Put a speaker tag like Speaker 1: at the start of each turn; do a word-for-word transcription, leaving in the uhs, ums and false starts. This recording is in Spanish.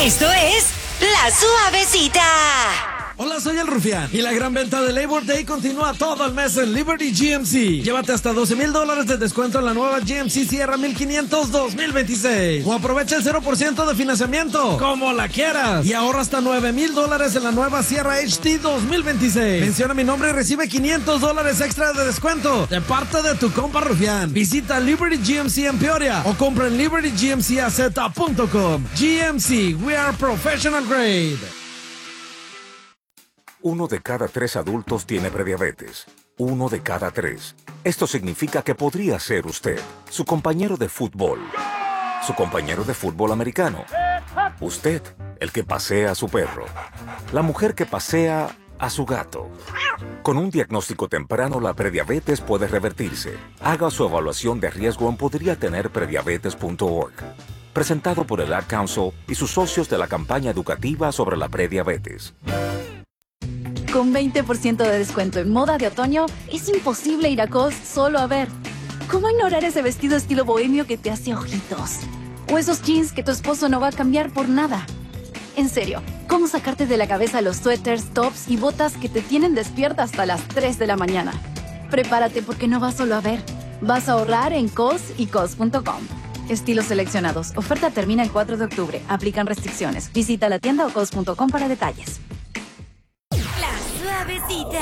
Speaker 1: Esto es La Suavecita.
Speaker 2: Hola, soy el Rufián y la gran venta de Labor Day continúa todo el mes en Liberty G M C. Llévate hasta doce mil dólares de descuento en la nueva G M C Sierra mil quinientos dos mil veintiséis. O aprovecha el cero por ciento de financiamiento, como la quieras. Y ahorra hasta nueve mil dólares en la nueva Sierra H D dos mil veintiséis. Menciona mi nombre y recibe quinientos dólares extra de descuento de parte de tu compa Rufián. Visita Liberty G M C en Peoria o compra en liberty g m c a z punto com. G M C, we are professional grade.
Speaker 3: Uno de cada tres adultos tiene prediabetes. Uno de cada tres. Esto significa que podría ser usted, su compañero de fútbol, su compañero de fútbol americano, usted, el que pasea a su perro, la mujer que pasea a su gato. Con un diagnóstico temprano, la prediabetes puede revertirse. Haga su evaluación de riesgo en podría tener prediabetes punto org. Presentado por el Ad Council y sus socios de la campaña educativa sobre la prediabetes.
Speaker 4: Con veinte por ciento de descuento en moda de otoño, es imposible ir a Cos solo a ver. ¿Cómo ignorar ese vestido estilo bohemio que te hace ojitos? O esos jeans que tu esposo no va a cambiar por nada. En serio, ¿cómo sacarte de la cabeza los suéteres, tops y botas que te tienen despierta hasta las tres de la mañana? Prepárate porque no vas solo a ver. Vas a ahorrar en Cos y Cos punto com. Estilos seleccionados. Oferta termina el cuatro de octubre. Aplican restricciones. Visita la tienda o cos punto com para detalles.
Speaker 1: Suavecita.